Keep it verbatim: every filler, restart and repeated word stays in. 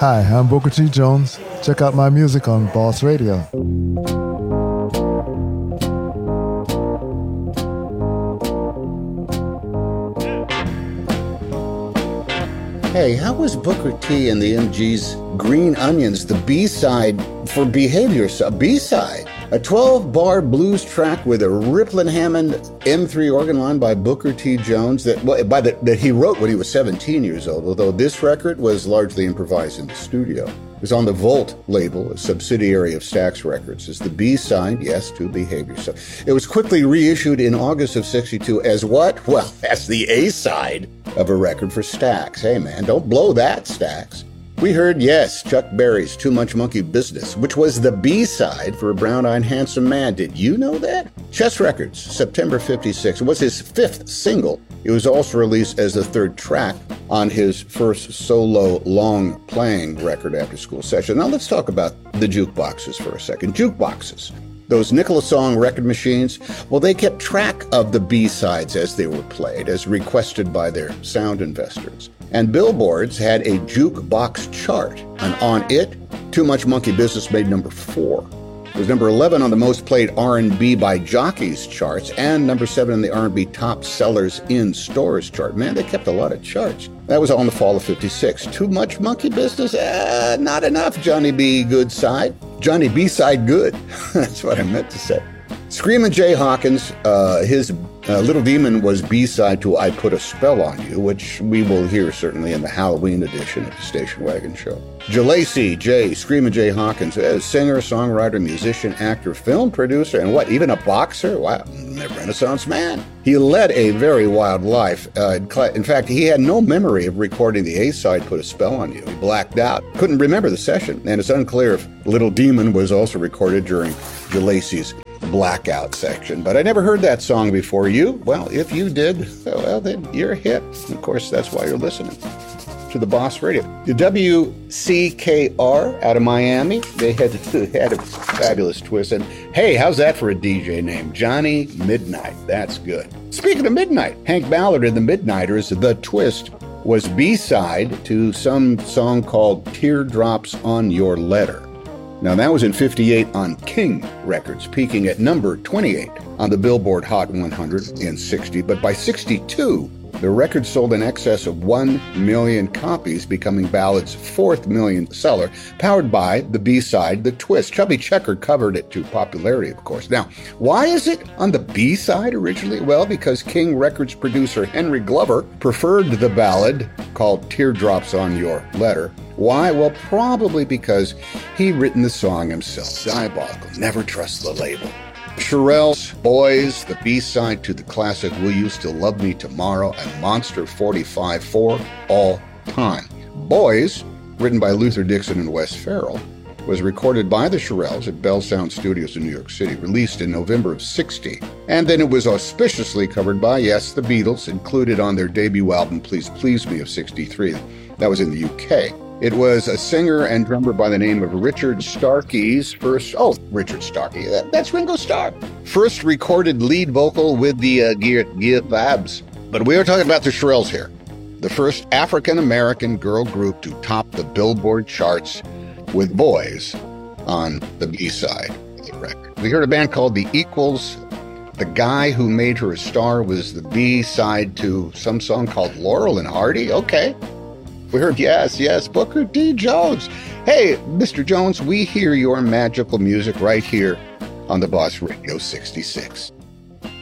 Hi, I'm Booker T. Jones. Check out my music on Boss Radio. Hey, how was Booker T and the M G's Green Onions the B-side for Behavior? A B-side? A twelve-bar blues track with a Rippling Hammond M three organ line by Booker T. Jones that, well, by the, that he wrote when he was seventeen years old, although this record was largely improvised in the studio. It was on the Volt label, a subsidiary of Stax Records, as the B-side, yes, to Behavior. So it was quickly reissued in August of sixty-two as what? Well, as the A-side of a record for Stax. Hey, man, don't blow that, Stax. We heard, yes, Chuck Berry's Too Much Monkey Business, which was the B-side for A Brown-Eyed Handsome Man. Did you know that? Chess Records, September fifty-six. It was his fifth single. It was also released as the third track on his first solo long-playing record, After School Session. Now let's talk about the jukeboxes for a second. Jukeboxes. Those Nicholas Song record machines, well, they kept track of the B-sides as they were played, as requested by their sound investors. And Billboard's had a jukebox chart, and on it, Too Much Monkey Business made number four. It was number eleven on the most played R and B by jockeys charts, and number seven in the R and B top sellers in stores chart. Man, they kept a lot of charts. That was all in the fall of fifty-six. Too Much Monkey Business? Uh, not enough, Johnny B. Good side. Johnny B-side good. That's what I meant to say. Screamin' Jay Hawkins, uh, his uh, Little Demon was B-side to I Put a Spell on You, which we will hear certainly in the Halloween edition of the Station Wagon Show. Jalacy Jay, Screamin' Jay Hawkins, a singer, songwriter, musician, actor, film producer, and what, even a boxer? Wow, a Renaissance man. He led a very wild life. Uh, in fact, he had no memory of recording the A-side Put a Spell on You. He blacked out, couldn't remember the session, and it's unclear if Little Demon was also recorded during Jalacy's blackout section. But I never heard that song before. You? Well, if you did, well, then you're a hit. Of course, that's why you're listening to the Boss Radio. The W C K R out of Miami, they had, had a fabulous twist. And hey, how's that for a D J name? Johnny Midnight. That's good. Speaking of midnight, Hank Ballard and the Midnighters, The Twist was B-side to some song called Teardrops on Your Letter. Now, that was in fifty-eight on King Records, peaking at number twenty-eight on the Billboard Hot one hundred in sixty. But by sixty-two, the record sold in excess of one million copies, becoming Ballad's fourth million seller, powered by the B-side, The Twist. Chubby Checker covered it to popularity, of course. Now, why is it on the B-side originally? Well, because King Records producer Henry Glover preferred the ballad called Teardrops on Your Letter. Why? Well, probably because he'd written the song himself. Diabolical. Never trust the label. Shirelles, Boys, the B-side to the classic Will You Still Love Me Tomorrow, and Monster forty-five for all time. Boys, written by Luther Dixon and Wes Farrell, was recorded by the Shirelles at Bell Sound Studios in New York City, released in November of sixty. And then it was auspiciously covered by, yes, the Beatles, included on their debut album Please Please Me of sixty-three. That was in the U K. It was a singer and drummer by the name of Richard Starkey's first, oh, Richard Starkey, that, that's Ringo Starr. First recorded lead vocal with the uh, Gear, Gear Vibes. But we are talking about the Shirelles here. The first African-American girl group to top the Billboard charts with Boys on the B-side of the record. We heard a band called The Equals. The guy who made her a star was the B-side to some song called Laurel and Hardy. Okay. We heard, yes, yes, Booker T. Jones. Hey, Mister Jones, we hear your magical music right here on the Boss Radio sixty-six.